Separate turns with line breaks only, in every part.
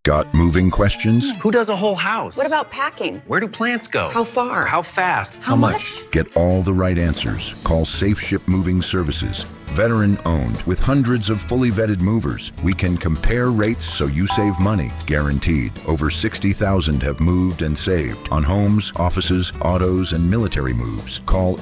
Got moving questions?
Who does a whole house?
What about packing?
Where do plants go?
How far?
How fast?
How much?
Get all the right answers. Call Safe Ship Moving Services. Veteran-owned with hundreds of fully vetted movers. We can compare rates so you save money, guaranteed. Over 60,000 have moved and saved on homes, offices, autos, and military moves. Call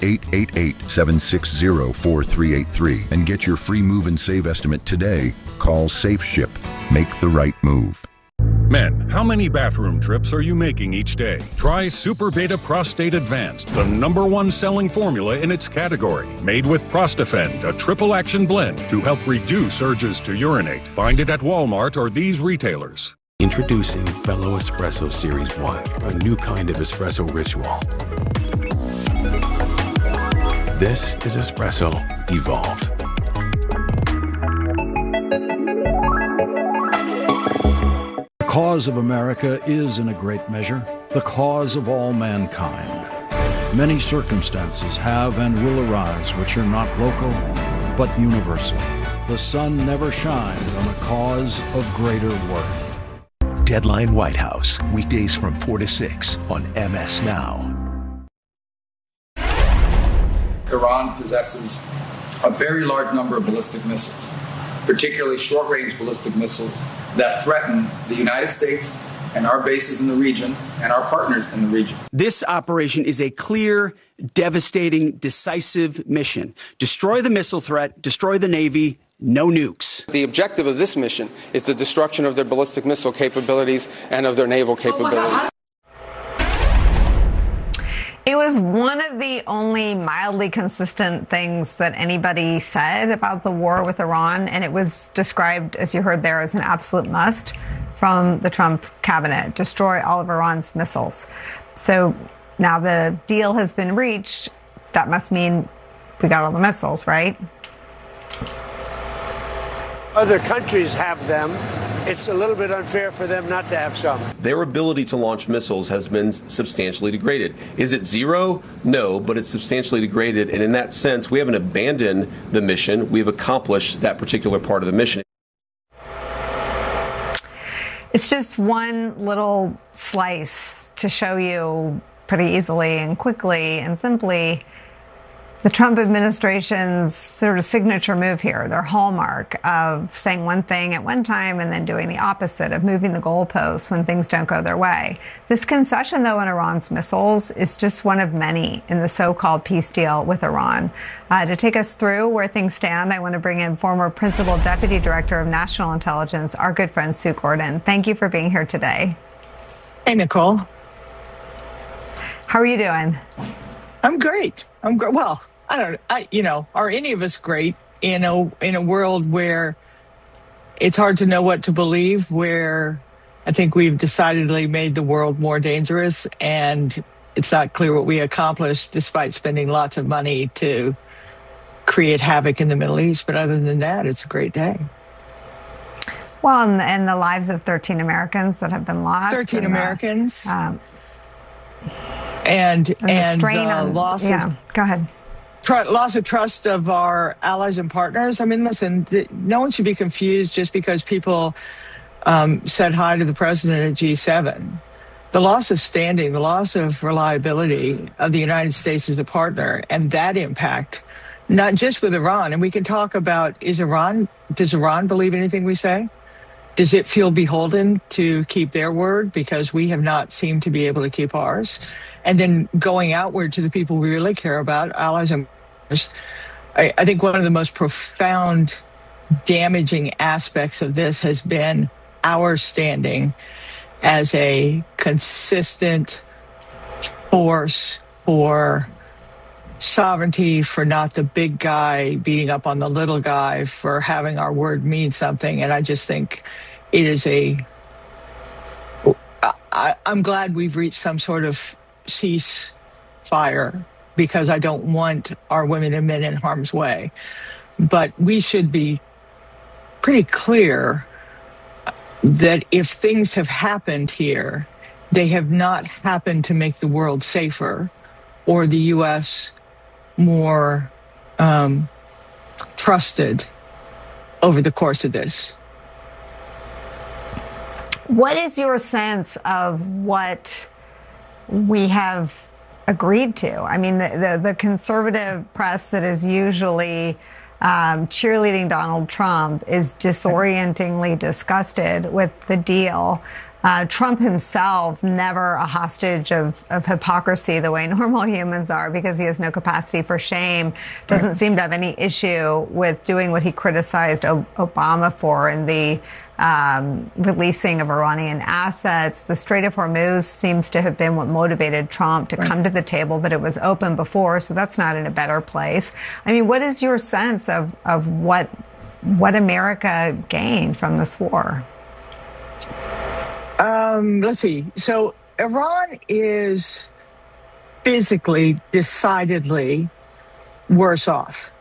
888-760-4383 and get your free move and save estimate today. Call Safe Ship. Make the right move.
Men, how many bathroom trips are you making each day? Try Super Beta Prostate Advanced, the #1 selling formula in its category. Made with Prostafend, a triple action blend to help reduce urges to urinate. Find it at Walmart or these retailers.
Introducing Fellow Espresso Series 1, a new kind of espresso ritual. This is espresso evolved.
The cause of America is, in a great measure, the cause of all mankind. Many circumstances have and will arise which are not local, but universal. The sun never shined on a cause of greater worth.
Deadline White House, weekdays from 4 to 6 on MS Now.
Iran possesses a very large number of ballistic missiles, particularly short-range ballistic missiles that threaten the United States and our bases in the region and our partners in the region.
This operation is a clear, devastating, decisive mission. Destroy the missile threat, destroy the Navy, no nukes.
The objective of this mission is the destruction of their ballistic missile capabilities and of their naval capabilities.
It was one of the only mildly consistent things that anybody said about the war with Iran, and it was described, as you heard there, as an absolute must from the Trump cabinet: destroy all of Iran's missiles. So now the deal has been reached. That must mean we got all the missiles, right?
Other countries have them. It's a little bit unfair for them not to have some.
Their ability to launch missiles has been substantially degraded. Is it zero? No, but it's substantially degraded. And in that sense, we haven't abandoned the mission. We've accomplished that particular part of the mission.
It's just one little slice to show you pretty easily and quickly and simply the Trump administration's sort of signature move here, their hallmark of saying one thing at one time and then doing the opposite, of moving the goalposts when things don't go their way. This concession, though, in Iran's missiles is just one of many in the so-called peace deal with Iran. To take us through where things stand, I want to bring in former Principal Deputy Director of National Intelligence, our good friend Sue Gordon. Thank you for being here today.
Hey, Nicole.
How are you doing?
I'm great. I'm great. Well, are any of us great in a world where it's hard to know what to believe, where I think we've decidedly made the world more dangerous, and it's not clear what we accomplished despite spending lots of money to create havoc in the Middle East. But other than that, it's a great day.
Well, and the lives of 13 Americans that have been lost.
13 Americans.
And the
loss of...
Go ahead.
Loss of trust of our allies and partners. I mean, listen, no one should be confused just because people said hi to the president at G7. The loss of standing, the loss of reliability of the United States as a partner, and that impact, not just with Iran. And we can talk about, does Iran believe anything we say? Does it feel beholden to keep their word because we have not seemed to be able to keep ours? And then going outward to the people we really care about, allies and partners. I think one of the most profound, damaging aspects of this has been our standing as a consistent force for sovereignty, for not the big guy beating up on the little guy, for having our word mean something. And I just think it is I'm glad we've reached some sort of ceasefire, because I don't want our women and men in harm's way. But we should be pretty clear that if things have happened here, they have not happened to make the world safer or the U.S. more trusted over the course of this.
What is your sense of what we have agreed to? I mean, the conservative press that is usually cheerleading Donald Trump is disorientingly disgusted with the deal. Trump himself, never a hostage of hypocrisy the way normal humans are, because he has no capacity for shame, doesn't seem to have any issue with doing what he criticized Obama for in the releasing of Iranian assets. The Strait of Hormuz seems to have been what motivated Trump to come to the table, but it was open before, so that's not in a better place. I mean, what is your sense of what America gained from this war?
Let's see. So Iran is physically, decidedly worse off.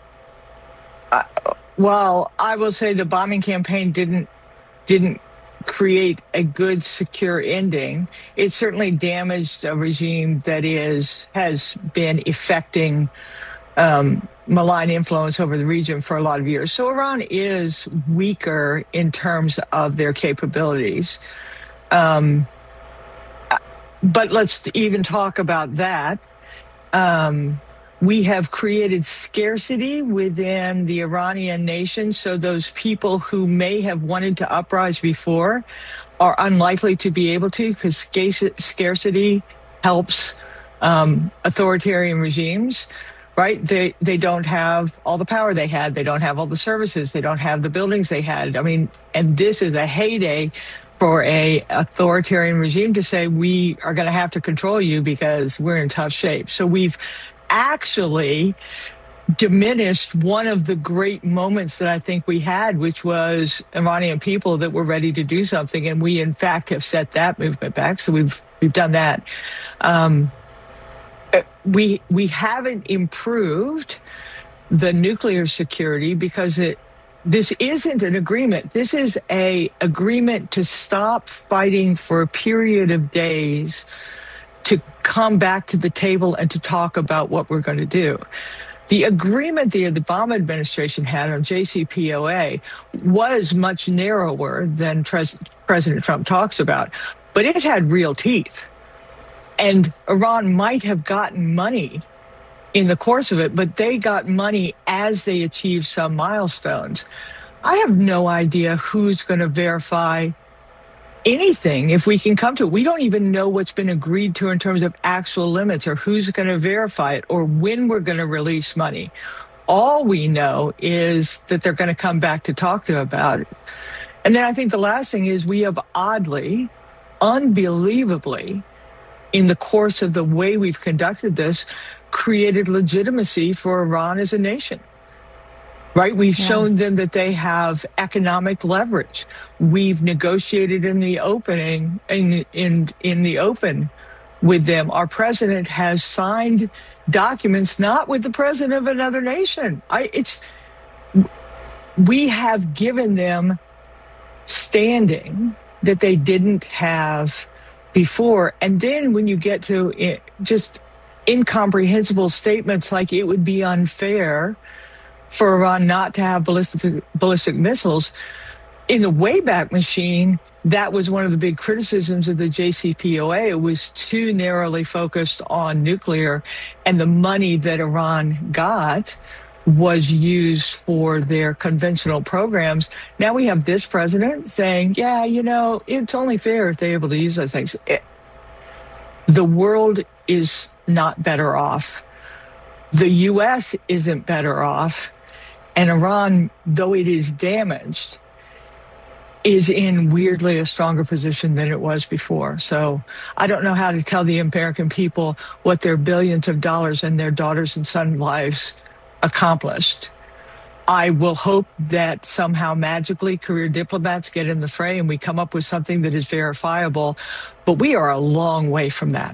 While I will say the bombing campaign didn't create a good, secure ending, it certainly damaged a regime that has been effecting malign influence over the region for a lot of years. So Iran is weaker in terms of their capabilities. But let's even talk about that. We have created scarcity within the Iranian nation, so those people who may have wanted to uprise before are unlikely to be able to, because scarcity helps authoritarian regimes, right? They don't have all the power they had. They don't have all the services. They don't have the buildings they had. I mean, and this is a heyday for a authoritarian regime to say, we are going to have to control you because we're in tough shape. So we've actually diminished one of the great moments that I think we had, which was Iranian people that were ready to do something. And we, in fact, have set that movement back. So we've done that. We haven't improved the nuclear security because this isn't an agreement. This is an agreement to stop fighting for a period of days, to come back to the table and to talk about what we're going to do. The agreement the Obama administration had on JCPOA was much narrower than President Trump talks about, but it had real teeth. And Iran might have gotten money in the course of it, but they got money as they achieved some milestones. I have no idea who's going to verify anything if we can come to it. We don't even know what's been agreed to in terms of actual limits, or who's going to verify it, or when we're going to release money. All we know is that they're going to come back to talk to about it. And then I think the last thing is we have oddly, unbelievably, in the course of the way we've conducted this, created legitimacy for Iran as a nation, right? We've shown them that they have economic leverage. We've negotiated in the opening, in the open with them. Our president has signed documents, not with the president of another nation. We have given them standing that they didn't have before. And then when you get to just incomprehensible statements like it would be unfair for Iran not to have ballistic missiles, in the Wayback Machine, that was one of the big criticisms of the JCPOA. It was too narrowly focused on nuclear, and the money that Iran got was used for their conventional programs. Now we have this president saying, yeah, it's only fair if they're able to use those things. The world is not better off. The U.S. isn't better off. And Iran, though it is damaged, is in weirdly a stronger position than it was before. So I don't know how to tell the American people what their billions of dollars and their daughters and sons' lives accomplished. I will hope that somehow magically career diplomats get in the fray and we come up with something that is verifiable, but we are a long way from that.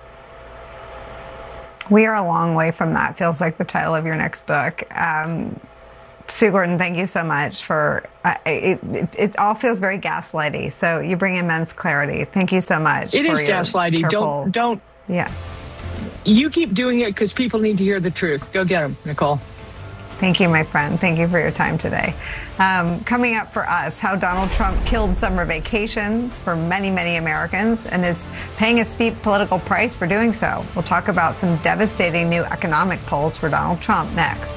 We are a long way from that, feels like the title of your next book. Sue Gordon, thank you so much for, it all feels very gaslighty, so you bring immense clarity. Thank you so much.
It is gaslighty. Don't.
Yeah.
You keep doing it because people need to hear the truth. Go get them, Nicole.
Thank you, my friend. Thank you for your time today. Coming up for us, how Donald Trump killed summer vacation for many, many Americans and is paying a steep political price for doing so. We'll talk about some devastating new economic polls for Donald Trump next.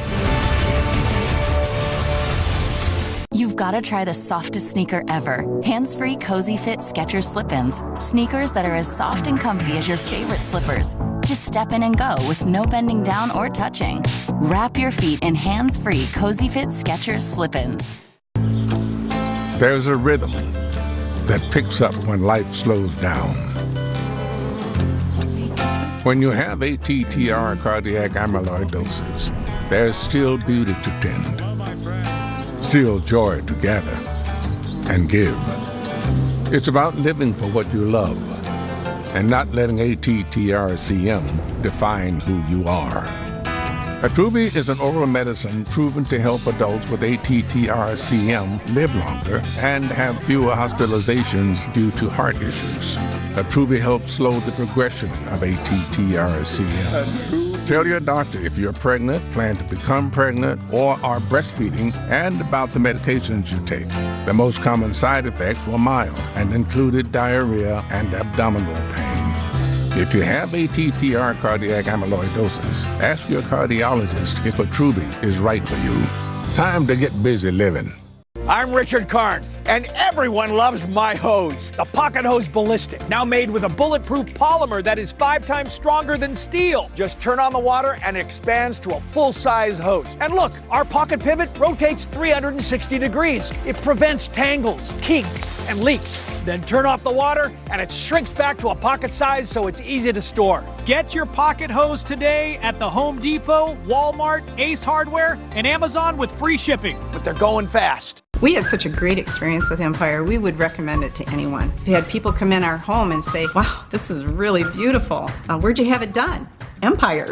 You've got to try the softest sneaker ever. Hands-free Cozy Fit Skechers slip-ins. Sneakers that are as soft and comfy as your favorite slippers. Just step in and go with no bending down or touching. Wrap your feet in hands-free Cozy Fit Skechers slip-ins.
There's a rhythm that picks up when life slows down. When you have ATTR cardiac amyloidosis, there's still beauty to tend. Still joy to gather and give. It's about living for what you love and not letting ATTR-CM define who you are. Attruby is an oral medicine proven to help adults with ATTR-CM live longer and have fewer hospitalizations due to heart issues. Attruby helps slow the progression of ATTR-CM. Tell your doctor if you're pregnant, plan to become pregnant, or are breastfeeding, and about the medications you take. The most common side effects were mild and included diarrhea and abdominal pain. If you have ATTR cardiac amyloidosis, ask your cardiologist if Attruby is right for you. Time to get busy living.
I'm Richard Karn, and everyone loves my hose, the Pocket Hose Ballistic, now made with a bulletproof polymer that is 5 times stronger than steel. Just turn on the water and it expands to a full-size hose. And look, our pocket pivot rotates 360 degrees. It prevents tangles, kinks, and leaks. Then turn off the water and it shrinks back to a pocket size so it's easy to store.
Get your Pocket Hose today at the Home Depot, Walmart, Ace Hardware, and Amazon with free shipping.
But they're going fast.
We had such a great experience with Empire, we would recommend it to anyone. We had people come in our home and say, wow, this is really beautiful. Where'd you have it done? Empire.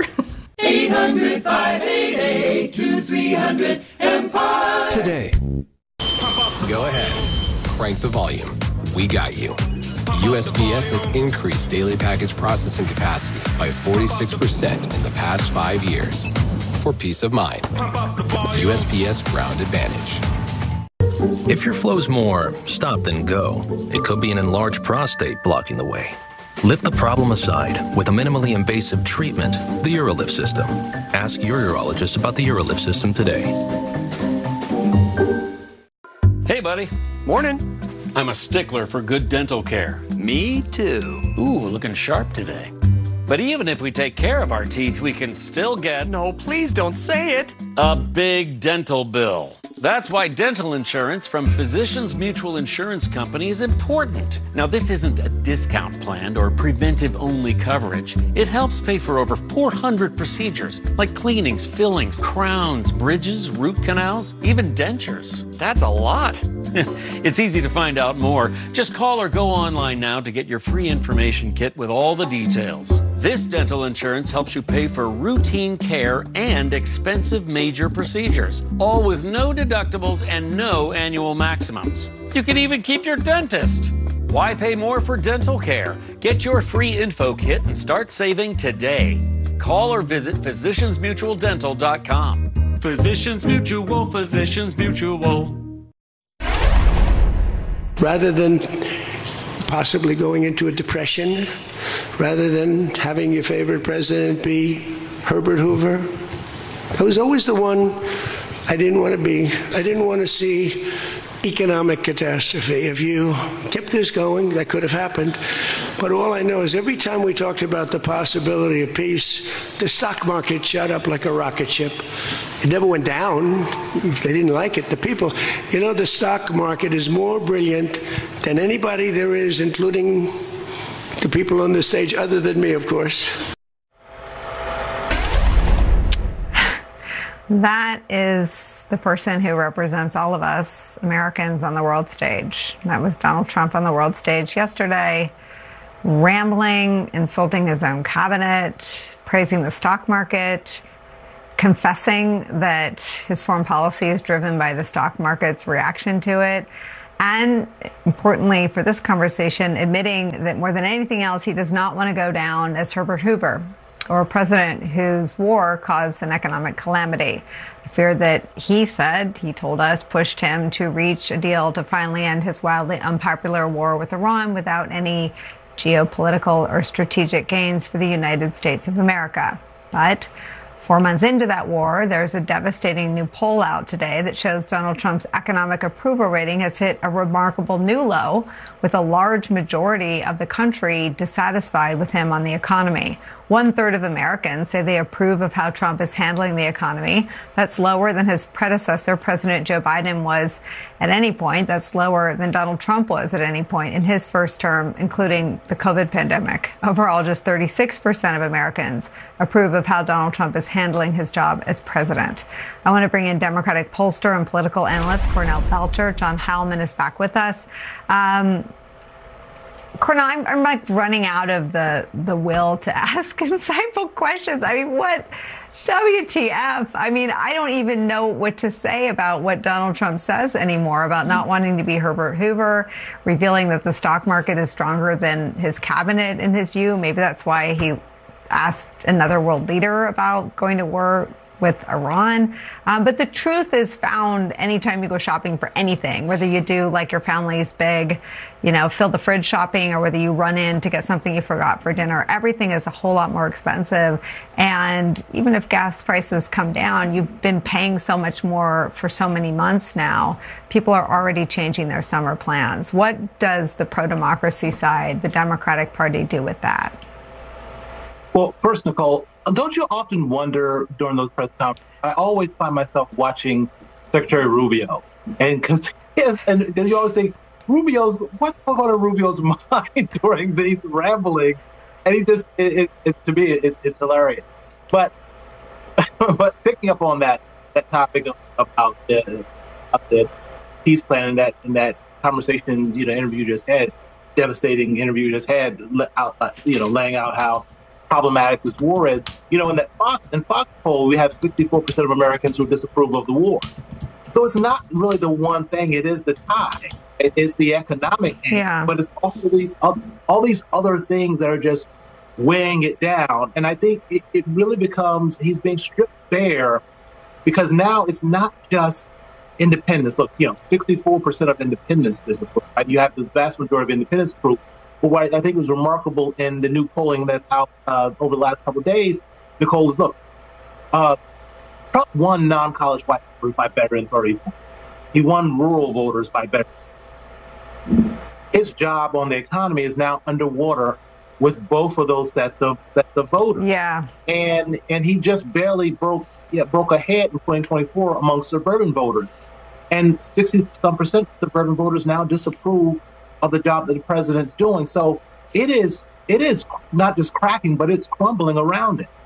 800-588-2300 Today. Go ahead. Crank the volume. We got you. USPS has increased daily package processing capacity by 46% in the past 5 years. For peace of mind. USPS Ground Advantage.
If your flow's more stop than go, it could be an enlarged prostate blocking the way. Lift the problem aside with a minimally invasive treatment, the UroLift system. Ask your urologist about the UroLift system today.
Hey, buddy.
Morning.
I'm a stickler for good dental care.
Me too.
Ooh, looking sharp today. But even if we take care of our teeth, we can still get...
No, please don't say it.
A big dental bill. That's why dental insurance from Physicians Mutual Insurance Company is important. Now, this isn't a discount plan or preventive-only coverage. It helps pay for over 400 procedures, like cleanings, fillings, crowns, bridges, root canals, even dentures.
That's a lot.
It's easy to find out more. Just call or go online now to get your free information kit with all the details. This dental insurance helps you pay for routine care and expensive major procedures, all with no deductibles and no annual maximums. You can even keep your dentist. Why pay more for dental care? Get your free info kit and start saving today. Call or visit physiciansmutualdental.com. Physicians Mutual, Physicians Mutual.
Rather than possibly going into a depression, rather than having your favorite president be Herbert Hoover, I was always the one I didn't want to be. I didn't want to see economic catastrophe. If you kept this going, that could have happened. But all I know is every time we talked about the possibility of peace, the stock market shot up like a rocket ship. It never went down. They didn't like it. The people, the stock market is more brilliant than anybody there is, including the people on the stage, other than me, of course.
That is the person who represents all of us Americans on the world stage. That was Donald Trump on the world stage yesterday, rambling, insulting his own cabinet, praising the stock market, confessing that his foreign policy is driven by the stock market's reaction to it, and importantly for this conversation, admitting that more than anything else, he does not want to go down as Herbert Hoover. or a president whose war caused an economic calamity. A fear that he told us, pushed him to reach a deal to finally end his wildly unpopular war with Iran without any geopolitical or strategic gains for the United States of America. But 4 months into that war, there's a devastating new poll out today that shows Donald Trump's economic approval rating has hit a remarkable new low, with a large majority of the country dissatisfied with him on the economy. 1/3 of Americans say they approve of how Trump is handling the economy. That's lower than his predecessor, President Joe Biden, was at any point. That's lower than Donald Trump was at any point in his first term, including the COVID pandemic. Overall, just 36% of Americans approve of how Donald Trump is handling his job as president. I want to bring in Democratic pollster and political analyst Cornell Belcher. John Heilemann is back with us. Cornell, I'm like running out of the will to ask insightful questions. I mean, what WTF? I mean, I don't even know what to say about what Donald Trump says anymore about not wanting to be Herbert Hoover, revealing that the stock market is stronger than his cabinet in his view. Maybe that's why he asked another world leader about going to war with Iran. But the truth is found anytime you go shopping for anything, whether you do like your family's big, fill the fridge shopping, or whether you run in to get something you forgot for dinner. Everything is a whole lot more expensive. And even if gas prices come down, you've been paying so much more for so many months now. People are already changing their summer plans. What does the pro-democracy side, the Democratic Party, do with that?
Well, first, Nicole, don't you often wonder during those press conferences? I always find myself watching Secretary Rubio, and because you always think what's going on in Rubio's mind during these ramblings, and he just to me it's hilarious. But picking up on that topic about the peace plan and that conversation, interview just had, devastating interview just had, laying out how problematic this war is. In that Fox poll, we have 64% of Americans who disapprove of the war. So it's not really the one thing. It is the tie. It is the economic end, but it's also all these other things that are just weighing it down. And I think it really becomes, he's being stripped bare, because now it's not just independence. Look, 64% of independents disapprove. Right? You have the vast majority of independents group. But what I think was remarkable in the new polling that's out over the last couple of days, Nicole, is look, Trump won non-college white voters by better than 30 points. He won rural voters by better. His job on the economy is now underwater with both of those sets of voters. Yeah. And he just barely broke ahead in 2024 among suburban voters. And 60% of suburban voters now disapprove of the job that the president's doing. So it is not just cracking, but it's crumbling around it.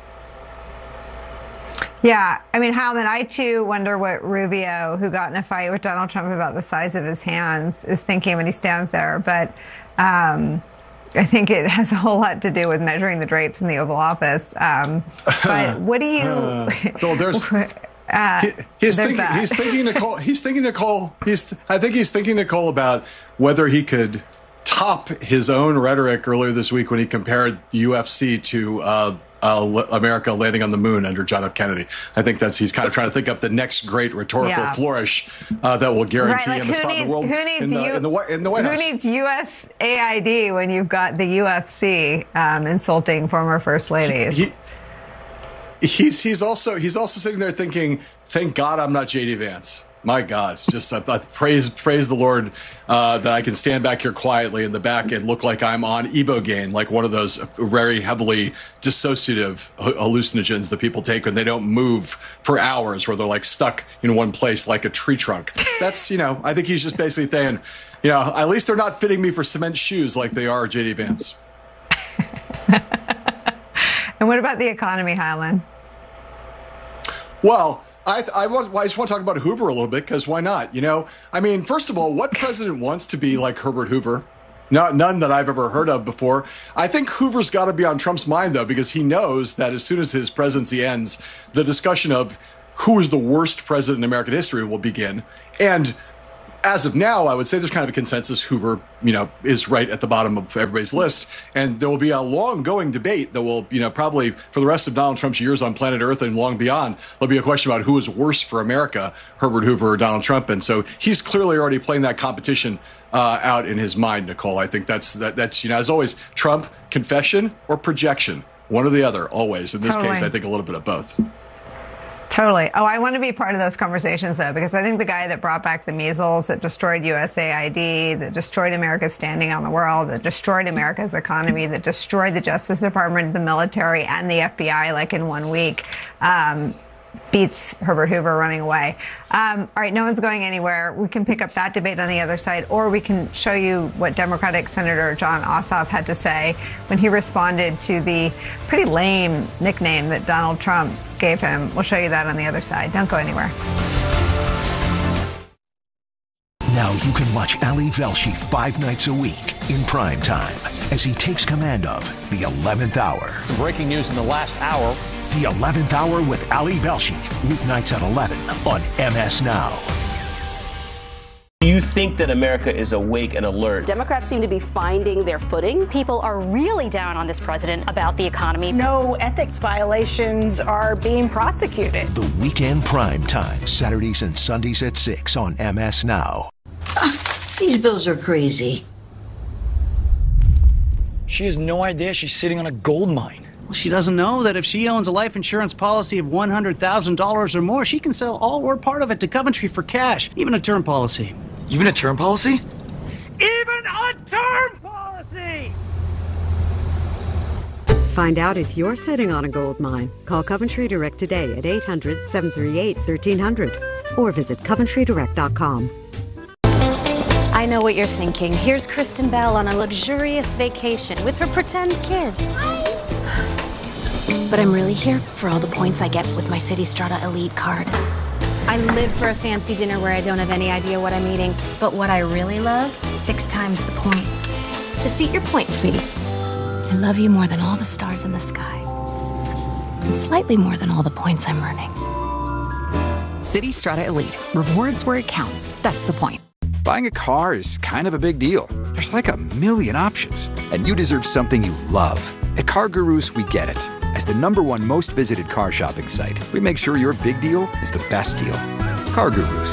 Yeah. I mean, Heilemann, I too wonder what Rubio, who got in a fight with Donald Trump about the size of his hands, is thinking when he stands there. But I think it has a whole lot to do with measuring the drapes in the Oval Office. But what do you...
Well, there's... He's thinking, Nicole, about whether he could top his own rhetoric earlier this week when he compared the UFC to America landing on the moon under John F. Kennedy. I think he's kind of trying to think up the next great rhetorical flourish that will guarantee him a spot in the world in the White House. Who
needs USAID when you've got the UFC insulting former first ladies?
He's also sitting there thinking, thank God I'm not J.D. Vance. My God, just praise the Lord that I can stand back here quietly in the back and look like I'm on Ibogaine, like one of those very heavily dissociative hallucinogens that people take when they don't move for hours, where they're like stuck in one place like a tree trunk. That's, I think he's just basically saying, at least they're not fitting me for cement shoes like they are J.D. Vance.
And what about the economy, Heilemann?
Well, I just want to talk about Hoover a little bit, because why not? I mean, first of all, what president wants to be like Herbert Hoover? None that I've ever heard of before. I think Hoover's got to be on Trump's mind, though, because he knows that as soon as his presidency ends, the discussion of who is the worst president in American history will begin. And as of now, I would say there's kind of a consensus Hoover, is right at the bottom of everybody's list. And there will be a long-going debate that will, probably for the rest of Donald Trump's years on planet Earth and long beyond, there'll be a question about who is worse for America, Herbert Hoover or Donald Trump. And so he's clearly already playing that competition out in his mind, Nicole. I think that's as always, Trump, confession or projection, one or the other, always. In this case, I think a little bit of both.
Totally. Oh, I want to be part of those conversations, though, because I think the guy that brought back the measles, that destroyed USAID, that destroyed America's standing on the world, that destroyed America's economy, that destroyed the Justice Department, the military, and the FBI, like in 1 week, beats Herbert Hoover running away. All right, no one's going anywhere. We can pick up that debate on the other side, or we can show you what Democratic Senator Jon Ossoff had to say when he responded to the pretty lame nickname that Donald Trump gave him. We'll show you that on the other side. Don't go anywhere.
Now you can watch Ali Velshi 5 nights a week in prime time as he takes command of The 11th Hour.
Breaking news in the last hour.
The 11th Hour with Ali Velshi, weeknights at 11 on MS Now.
Do you think that America is awake and alert?
Democrats seem to be finding their footing. People are really down on this president about the economy. No ethics violations are being prosecuted.
The Weekend Prime Time, Saturdays and Sundays at 6 on MS Now.
These bills are crazy.
She has no idea she's sitting on a gold mine.
Well, she doesn't know that if she owns a life insurance policy of $100,000 or more, she can sell all or part of it to Coventry for cash, even a term policy.
Even a term policy?
Even a term policy!
Find out if you're sitting on a gold mine. Call Coventry Direct today at 800-738-1300 or visit coventrydirect.com.
I know what you're thinking. Here's Kristen Bell on a luxurious vacation with her pretend kids. But I'm really here for all the points I get with my City Strata Elite card. I live for a fancy dinner where I don't have any idea what I'm eating. But what I really love, 6 times the points. Just eat your points, sweetie. I love you more than all the stars in the sky. And slightly more than all the points I'm earning.
City Strata Elite. Rewards where it counts. That's the point.
Buying a car is kind of a big deal. There's like a million options, and you deserve something you love. At Car Gurus, we get it. As the #1 most visited car shopping site, we make sure your big deal is the best deal. Car Gurus.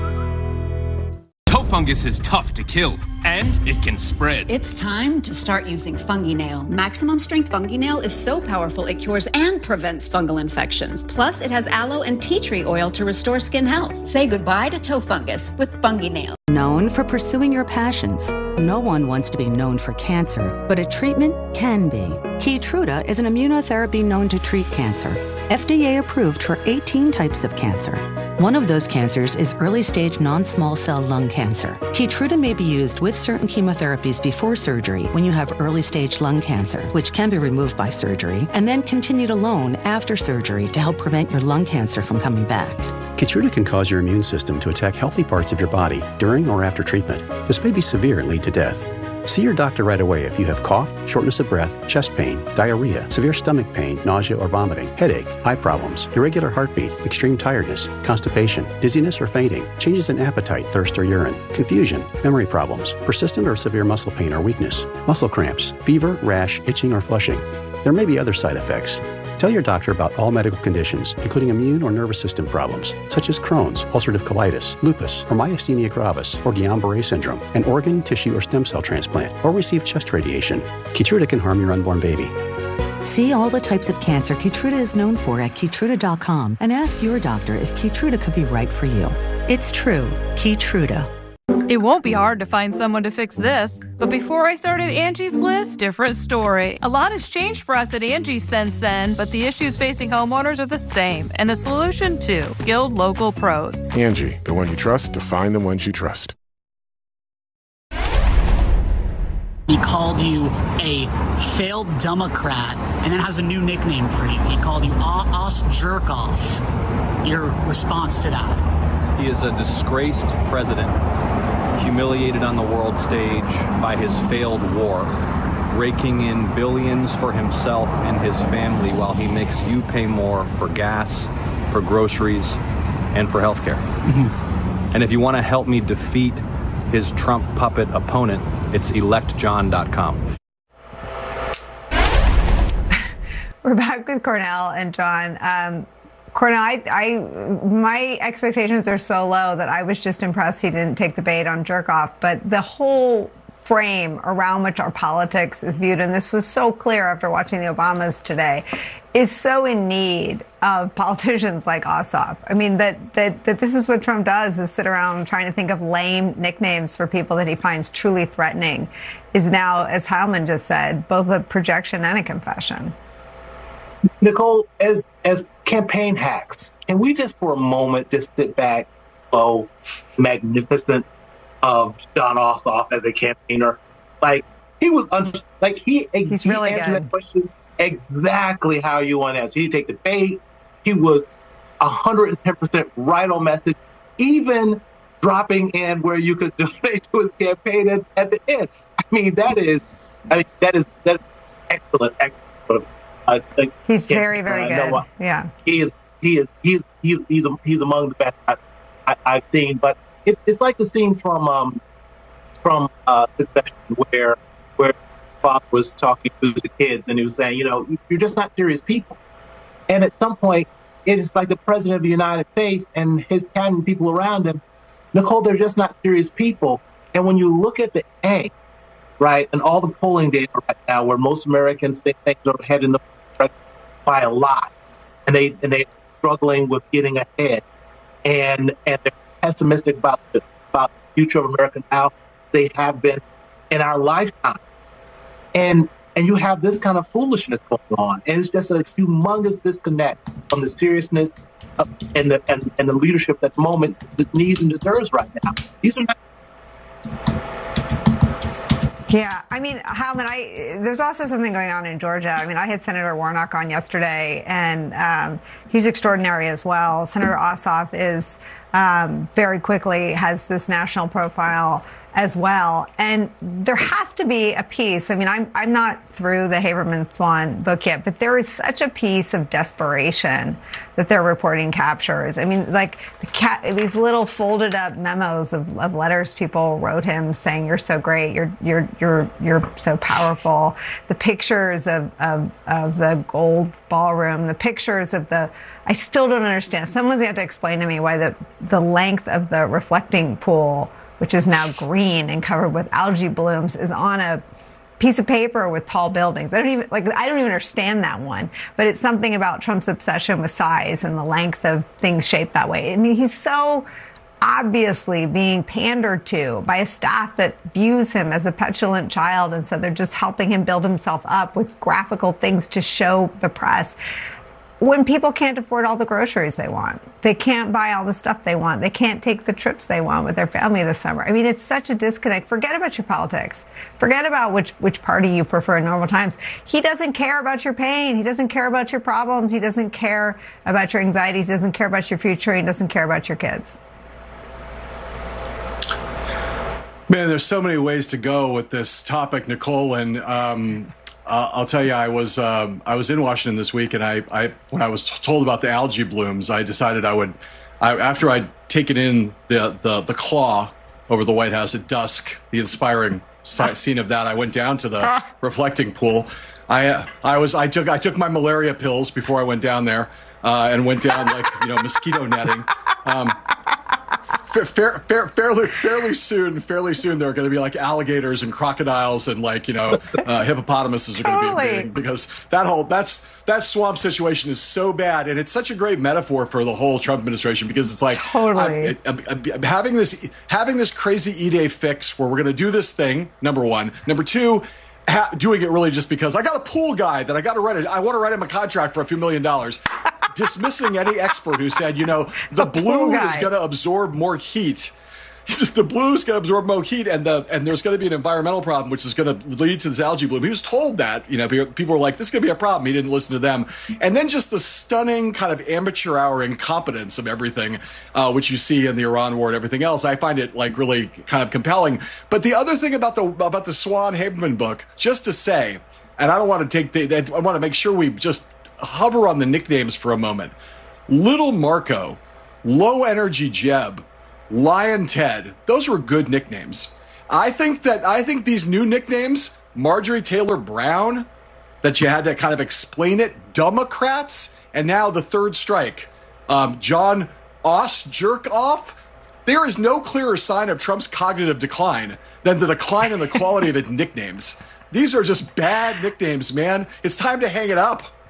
Toe fungus is tough to kill, and it can spread.
It's time to start using FungiNail. Maximum strength FungiNail is so powerful it cures and prevents fungal infections. Plus, it has aloe and tea tree oil to restore skin health. Say goodbye to toe fungus with FungiNail.
Known for pursuing your passions. No one wants to be known for cancer, but a treatment can be. Keytruda is an immunotherapy known to treat cancer. FDA approved for 18 types of cancer. One of those cancers is early-stage non-small cell lung cancer. Keytruda may be used with certain chemotherapies before surgery when you have early-stage lung cancer, which can be removed by surgery, and then continued alone after surgery to help prevent your lung cancer from coming back.
Keytruda can cause your immune system to attack healthy parts of your body during or after treatment. This may be severe and lead to death. See your doctor right away if you have cough, shortness of breath, chest pain, diarrhea, severe stomach pain, nausea or vomiting, headache, eye problems, irregular heartbeat, extreme tiredness, constipation, dizziness or fainting, changes in appetite, thirst or urine, confusion, memory problems, persistent or severe muscle pain or weakness, muscle cramps, fever, rash, itching or flushing. There may be other side effects. Tell your doctor about all medical conditions, including immune or nervous system problems, such as Crohn's, ulcerative colitis, lupus, or myasthenia gravis, or Guillain-Barré syndrome, an organ, tissue, or stem cell transplant, or receive chest radiation. Keytruda can harm your unborn baby.
See all the types of cancer Keytruda is known for at Keytruda.com and ask your doctor if Keytruda could be right for you. It's true, Keytruda.
It won't be hard to find someone to fix this. But before I started Angie's List, different story. A lot has changed for us at Angie since then, but the issues facing homeowners are the same. And the solution too, skilled local pros.
Angie, the one you trust to find the ones you trust.
He called you a failed Democrat and then has a new nickname for you. He called you Os Jerkoff. Your response to that?
He is a disgraced president, humiliated on the world stage by his failed war, raking in billions for himself and his family while he makes you pay more for gas, for groceries, and for health care. And if you want to help me defeat his Trump puppet opponent, it's electjohn.com.
We're back with Cornell and John. Cornell, my expectations are so low that I was just impressed he didn't take the bait on Jerkoff. But the whole frame around which our politics is viewed, and this was so clear after watching the Obamas today, is so in need of politicians like Ossoff. I mean, that this is what Trump does, is sit around trying to think of lame nicknames for people that he finds truly threatening, is now, as Heilman just said, both a projection and a confession.
Nicole, as campaign hacks, can we just for a moment just sit back, magnificent of Jon Ossoff as a campaigner? Like, he was he really answered that question exactly how you want to answer. He didn't take the bait. He was 110% right on message, even dropping in where you could donate to his campaign at the end. I mean, that is excellent.
He's very, very good. Yeah,
he's among the best I've seen. But it's like the scene from Succession where Bob was talking to the kids and he was saying, you're just not serious people. And at some point, it is like the president of the United States and his cabinet people around him, Nicole, they're just not serious people. And when you look at the angst, right, and all the polling data right now, where most Americans think things are heading the by a lot, and they're struggling with getting ahead, and they're pessimistic about the future of America now they have been in our lifetime, and you have this kind of foolishness going on, and it's just a humongous disconnect from the seriousness and the leadership that the moment needs and deserves right now. These are not.
Yeah, I mean, Heilman, there's also something going on in Georgia. I mean, I had Senator Warnock on yesterday, and he's extraordinary as well. Senator Ossoff is very quickly has this national profile as well. And there has to be a piece. I mean, I'm not through the Haberman-Swan book yet, but there is such a piece of desperation that their reporting captures. I mean, like these little folded up memos of letters people wrote him saying, "You're so great. You're so powerful." The pictures of the gold ballroom, the pictures of I still don't understand. Someone's going to have to explain to me why the length of the reflecting pool, which is now green and covered with algae blooms, is on a piece of paper with tall buildings. I don't even understand that one, but it's something about Trump's obsession with size and the length of things shaped that way. I mean, he's so obviously being pandered to by a staff that views him as a petulant child, and so they're just helping him build himself up with graphical things to show the press. When people can't afford all the groceries they want, they can't buy all the stuff they want, they can't take the trips they want with their family this summer. I mean, it's such a disconnect. Forget about your politics. Forget about which party you prefer in normal times. He doesn't care about your pain. He doesn't care about your problems. He doesn't care about your anxieties. He doesn't care about your future. He doesn't care about your kids.
Man, there's so many ways to go with this topic, Nicole, and I'll tell you, I was in Washington this week, and I when I was told about the algae blooms, I decided after I'd taken in the claw over the White House at dusk, the inspiring scene of that, I went down to the reflecting pool. I took my malaria pills before I went down there, and went down like mosquito netting. Fairly soon, there are going to be like alligators and crocodiles and hippopotamuses are going to be invading, because that swamp situation is so bad, and it's such a great metaphor for the whole Trump administration, because it's like
totally
having this crazy E-Day fix where we're going to do this thing. Number one, number two. Doing it really just because I got a pool guy that I got to write it. I want to write him a contract for a few $1 million. Dismissing any expert who said, the blue is going to absorb more heat. He said the blue is going to absorb more heat, and there's going to be an environmental problem, which is going to lead to this algae bloom. He was told that. People were like, this is going to be a problem. He didn't listen to them. And then just the stunning kind of amateur hour incompetence of everything, which you see in the Iran war and everything else. I find it like really kind of compelling. But the other thing about the Swan Haberman book, just to say, and I don't want to I want to make sure we just hover on the nicknames for a moment. Little Marco, Low Energy Jeb, Lion Ted. Those were good nicknames. I think these new nicknames, Marjorie Taylor Brown, that you had to kind of explain it, Democrats, and now the third strike, John Ostjerkoff. There is no clearer sign of Trump's cognitive decline than the decline in the quality of his nicknames. These are just bad nicknames, man. It's time to hang it up.